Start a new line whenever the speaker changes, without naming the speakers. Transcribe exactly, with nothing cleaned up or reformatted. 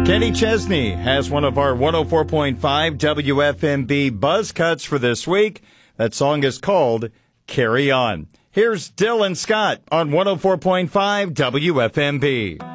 Kenny Chesney has one of our one oh four point five W F M B buzz cuts for this week. That song is called Carry On. Here's Dylan Scott on one oh four point five W F M B.